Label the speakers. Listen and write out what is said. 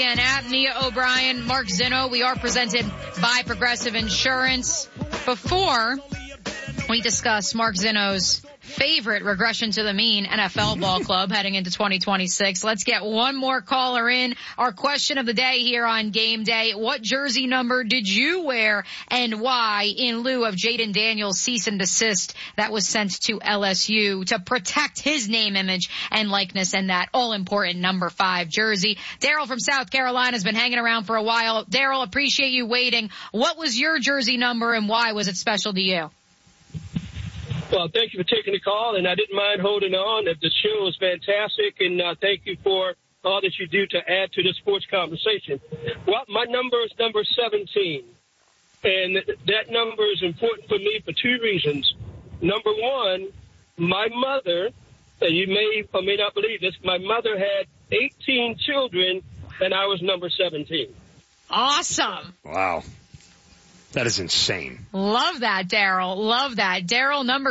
Speaker 1: And at Nia O'Brien, Mark Zinno, we are presented by Progressive Insurance. Before we discuss Mark Zinno's favorite regression to the mean NFL ball club heading into 2026, let's get one more caller in. Our question of the day here on Game Day: what jersey number did you wear and why, in lieu of Jaden Daniels' cease and desist that was sent to LSU to protect his name, image, and likeness in that all-important number 5 jersey? Daryl from South Carolina has been hanging around for a while. Daryl, appreciate you waiting. What was your jersey number and why was it special to you?
Speaker 2: Well, thank you for taking the call, and I didn't mind holding on. The show is fantastic, and thank you for all that you do to add to the sports conversation. Well, my number is number 17, and that number is important for me for 2 reasons. Number one, my mother, and you may or may not believe this, my mother had 18 children, and I was number 17.
Speaker 1: Awesome.
Speaker 3: Wow. That is insane.
Speaker 1: Love that, Daryl. Love that. Daryl, number